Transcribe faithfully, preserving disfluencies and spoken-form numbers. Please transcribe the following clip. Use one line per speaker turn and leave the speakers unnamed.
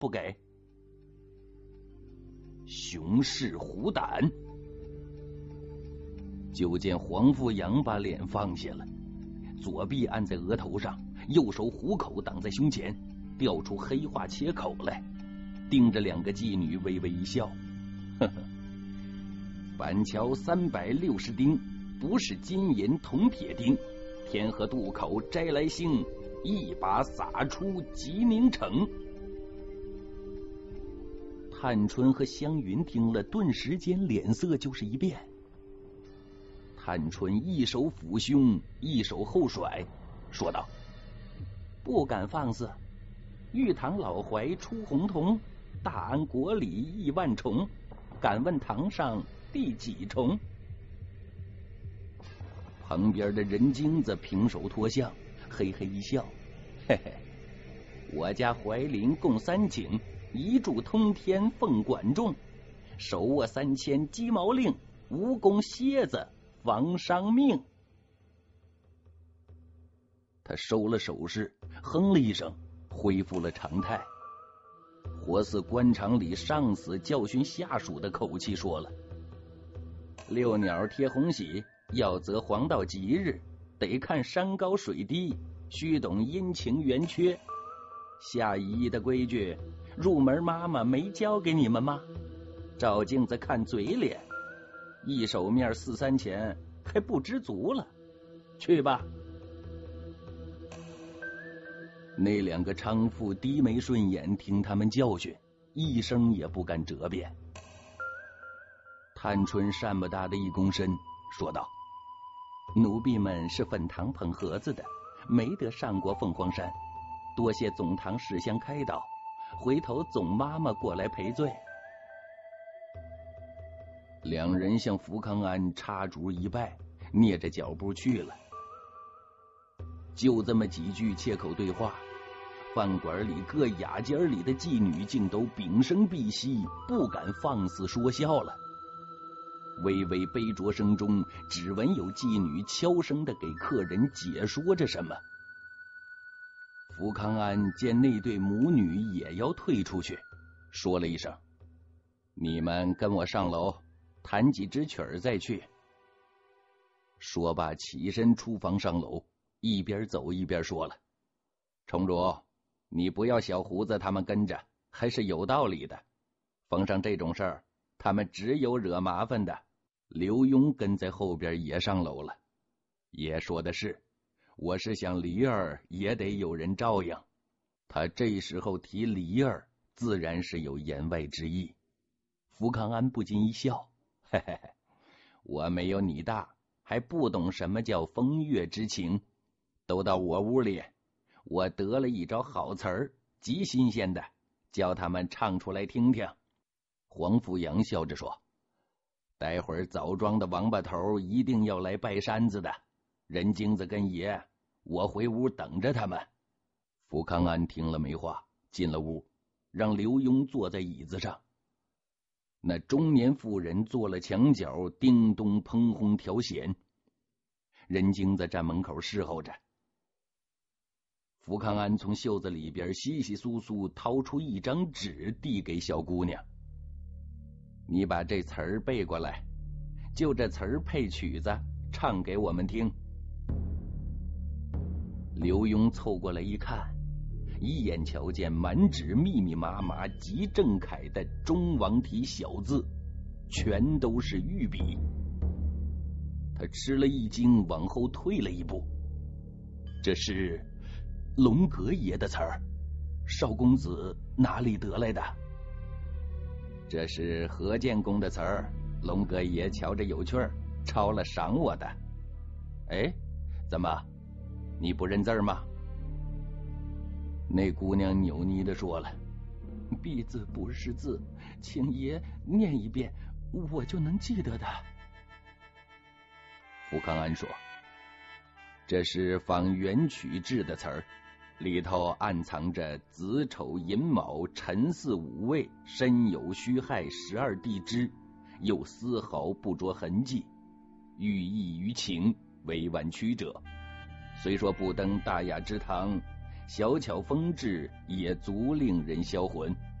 不给。熊视虎胆。就见黄富阳把脸放下了，左臂按在额头上，右手虎口挡在胸前，调出黑化切口来，盯着两个妓女微微一笑，呵呵，板桥三百六十钉，不是金银铜铁钉，天河渡口摘来星，一把撒出吉宁城。探春和湘云听了，顿时间脸色就是一变。探春一手抚胸，一手后甩，说道：不敢放肆，玉堂老槐出红铜，大安国里亿万重，敢问堂上第几重？旁边的人精子平手脱相，嘿嘿一笑，嘿嘿，我家怀林共三井，一柱通天奉管仲，手握三千鸡毛令，蜈蚣蝎子防伤命。他收了手势，哼了一声，恢复了常态，活似官场里上司教训下属的口气说了：六鸟贴红喜，要择黄道吉日，得看山高水低，须懂阴晴圆缺。下一的规矩，入门妈妈没教给你们吗？照镜子看嘴脸，一手面四三钱还不知足了，去吧。那两个娼妇低眉顺眼，听他们教训，一声也不敢折辩。探春善不大的一躬身，说道：奴婢们是粉堂捧盒子的，没得上过凤凰山，多谢总堂识相开导，回头总妈妈过来赔罪。两人向福康安插足一拜，蹑着脚步去了。就这么几句切口对话，饭馆里各雅间里的妓女竟都屏声闭息，不敢放肆说笑了。微微杯酌声中，只闻有妓女悄声地给客人解说着什么。福康安见那对母女也要退出去，说了一声：你们跟我上楼弹几支曲儿再去。说罢起身出房上楼，一边走一边说了：冲主，你不要小胡子他们跟着，还是有道理的。逢上这种事儿，他们只有惹麻烦的。刘墉跟在后边也上楼了。爷说的是，我是想梨儿也得有人照应。他这时候提梨儿，自然是有言外之意。福康安不禁一笑，嘿嘿嘿，我没有你大，还不懂什么叫风月之情。都到我屋里，我得了一招好词儿，极新鲜的，叫他们唱出来听听。黄富阳笑着说：待会儿枣庄的王八头一定要来拜山子的，人精子跟爷，我回屋等着他们。福康安听了没话，进了屋，让刘墉坐在椅子上。那中年妇人坐了墙角，叮咚砰轰调弦。人精子站门口侍候着。福康安从袖子里边稀稀疏疏掏出一张纸，递给小姑娘：你把这词儿背过来，就这词儿配曲子，唱给我们听。刘墉凑过来一看，一眼瞧见满纸密密麻麻极正楷的中王体小字，全都是御笔。他吃了一惊，往后退了一步。这是龙阁爷的词儿，少公子哪里得来的？这是何建公的词儿，龙阁爷瞧着有趣儿，抄了赏我的。哎，怎么，你不认字儿吗？那姑娘扭捏的说了：婢字不识字，请爷念一遍，我就能记得的。福康安说：这是仿元曲制的词儿，里头暗藏着子丑寅卯辰巳午未申酉戌亥十二地支，又丝毫不着痕迹，寓意于情，委婉曲折。虽说不登大雅之堂， 小巧风致，也足令人销魂。